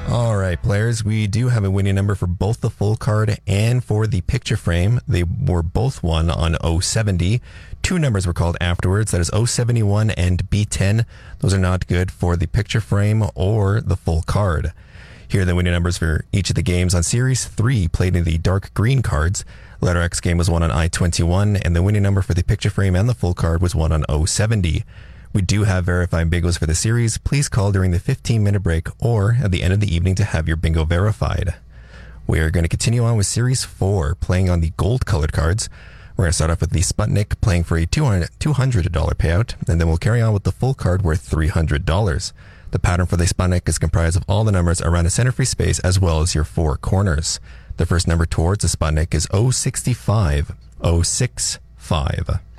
All right, players, we do have a winning number for both the full card and for the picture frame. They were both won on 070. Two numbers were called afterwards. That is 071 and B10. Those are not good for the picture frame or the full card. Here are the winning numbers for each of the games on Series 3 played in the dark green cards. Letter X game was won on I-21, and the winning number for the picture frame and the full card was won on 070. We do have verified bingos for the series. Please call during the 15-minute break or at the end of the evening to have your bingo verified. We are going to continue on with Series 4, playing on the gold-colored cards. We're going to start off with the Sputnik, playing for a $200 payout, and then we'll carry on with the full card worth $300. The pattern for the Sputnik is comprised of all the numbers around a center free space as well as your four corners. The first number towards the Sputnik is 065. 065.